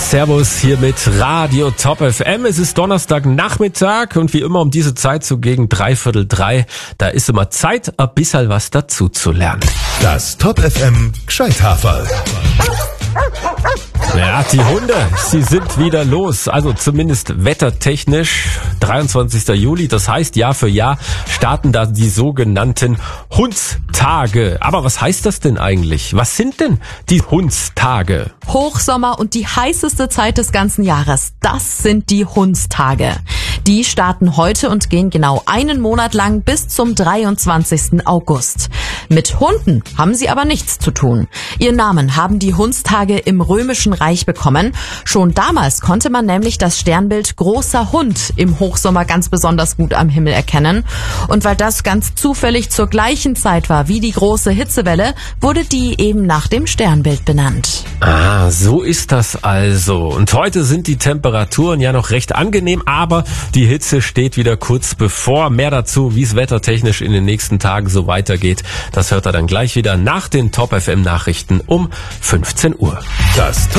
Servus hier mit Radio Top FM. Es ist Donnerstagnachmittag und wie immer um diese Zeit so gegen 2:45, da ist immer Zeit, ein bisschen was dazu zu lernen. Das Top FM Gescheithaferl. Ja, die Hunde, sie sind wieder los, also zumindest wettertechnisch. 23. Juli, das heißt Jahr für Jahr starten da die sogenannten Hundstage. Aber was heißt das denn eigentlich? Was sind denn die Hundstage? Hochsommer und die heißeste Zeit des ganzen Jahres, das sind die Hundstage. Die starten heute und gehen genau einen Monat lang bis zum 23. August. Mit Hunden haben sie aber nichts zu tun. Ihren Namen haben die Hundstage im Römischen Reich bekommen. Schon damals konnte man nämlich das Sternbild großer Hund im Hochsommer ganz besonders gut am Himmel erkennen. Und weil das ganz zufällig zur gleichen Zeit war wie die große Hitzewelle, wurde die eben nach dem Sternbild benannt. Ah, so ist das also. Und heute sind die Temperaturen ja noch recht angenehm, aber die Hitze steht wieder kurz bevor. Mehr dazu, wie es wettertechnisch in den nächsten Tagen so weitergeht, das hört er dann gleich wieder nach den Top FM Nachrichten um 15 Uhr. Das